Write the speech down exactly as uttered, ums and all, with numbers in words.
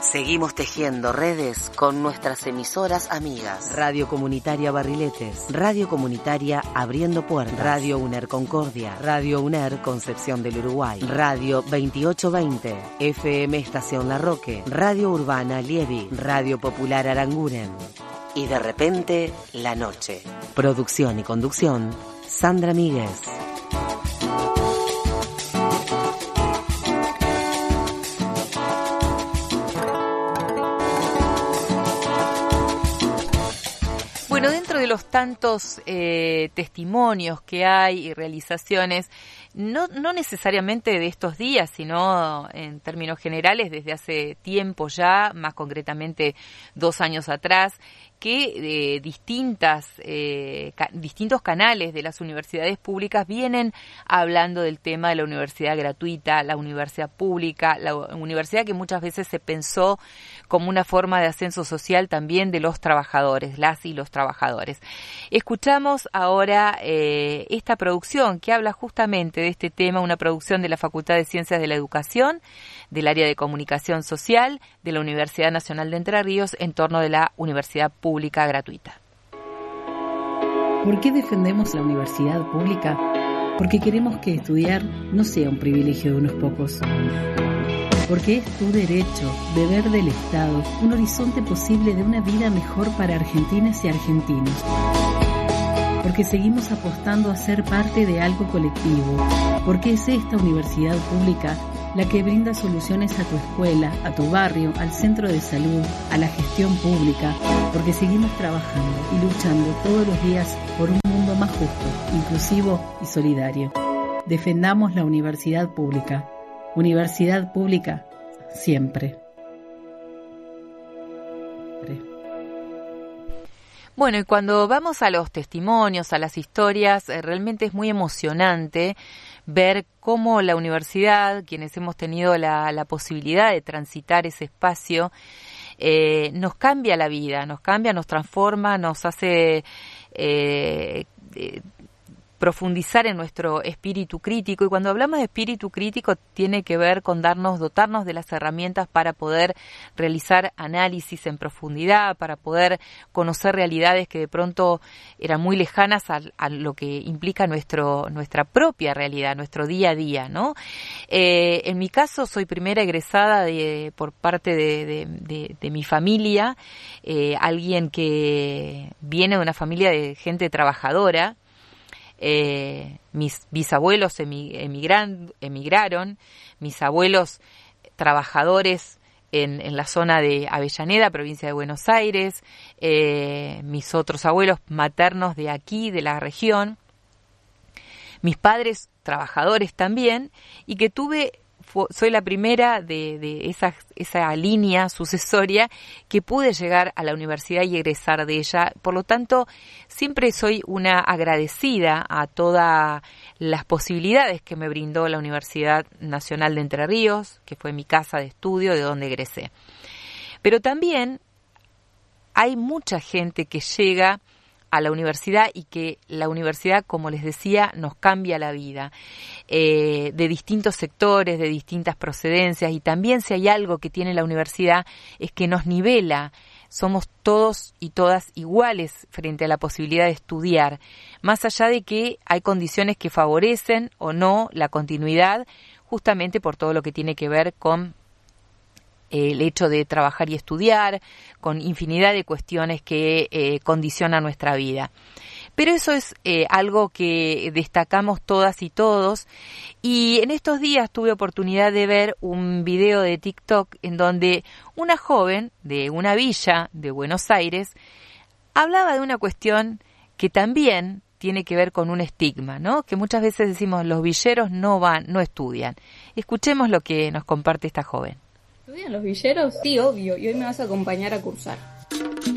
Seguimos tejiendo redes con nuestras emisoras amigas. Radio Comunitaria Barriletes, Radio Comunitaria Abriendo Puertas, Radio UNER Concordia, Radio UNER Concepción del Uruguay, Radio veintiocho veinte, F M Estación La Roque, Radio Urbana Lievi, Radio Popular Aranguren. Y de repente, la noche. Producción y conducción, Sandra Míguez. Bueno, dentro de los tantos eh, testimonios que hay y realizaciones, no, no necesariamente de estos días, sino en términos generales desde hace tiempo ya, más concretamente dos años atrás, que eh, distintas eh, ca- distintos canales de las universidades públicas vienen hablando del tema de la universidad gratuita, la universidad pública, la universidad que muchas veces se pensó como una forma de ascenso social también de los trabajadores, las y los trabajadores. Escuchamos ahora eh, esta producción que habla justamente de este tema, una producción de la Facultad de Ciencias de la Educación, del área de Comunicación Social, de la Universidad Nacional de Entre Ríos, en torno de la universidad pública gratuita. ¿Por qué defendemos la universidad pública? Porque queremos que estudiar no sea un privilegio de unos pocos. Porque es tu derecho, deber del Estado, un horizonte posible de una vida mejor para argentinas y argentinos. Porque seguimos apostando a ser parte de algo colectivo. Porque es esta universidad pública la que brinda soluciones a tu escuela, a tu barrio, al centro de salud, a la gestión pública, porque seguimos trabajando y luchando todos los días por un mundo más justo, inclusivo y solidario. Defendamos la universidad pública. Universidad pública, siempre. Bueno, y cuando vamos a los testimonios, a las historias, eh, realmente es muy emocionante ver cómo la universidad, quienes hemos tenido la, la posibilidad de transitar ese espacio, eh, nos cambia la vida, nos cambia, nos transforma, nos hace eh, eh, profundizar en nuestro espíritu crítico. Y cuando hablamos de espíritu crítico tiene que ver con darnos, dotarnos de las herramientas para poder realizar análisis en profundidad, para poder conocer realidades que de pronto eran muy lejanas a, a lo que implica nuestro, nuestra propia realidad, nuestro día a día, ¿no? Eh, en mi caso soy primera egresada de, por parte de, de, de, de mi familia, eh, alguien que viene de una familia de gente trabajadora. Eh, mis bisabuelos emigran, emigraron, mis abuelos trabajadores en, en la zona de Avellaneda, provincia de Buenos Aires, eh, mis otros abuelos maternos de aquí, de la región, mis padres trabajadores también, y que tuve soy la primera de, de esa, esa línea sucesoria que pude llegar a la universidad y egresar de ella. Por lo tanto, siempre soy una agradecida a todas las posibilidades que me brindó la Universidad Nacional de Entre Ríos, que fue mi casa de estudio, de donde egresé. Pero también hay mucha gente que llega a la universidad y que la universidad, como les decía, nos cambia la vida, eh, de distintos sectores, de distintas procedencias, y también si hay algo que tiene la universidad es que nos nivela, somos todos y todas iguales frente a la posibilidad de estudiar, más allá de que hay condiciones que favorecen o no la continuidad, justamente por todo lo que tiene que ver con el hecho de trabajar y estudiar, con infinidad de cuestiones que eh, condicionan nuestra vida. Pero eso es eh, algo que destacamos todas y todos, y en estos días tuve oportunidad de ver un video de TikTok en donde una joven de una villa de Buenos Aires hablaba de una cuestión que también tiene que ver con un estigma, ¿no? Que muchas veces decimos los villeros no van, no estudian. Escuchemos lo que nos comparte esta joven. ¿Estudian los villeros? Sí, obvio, y hoy me vas a acompañar a cursar.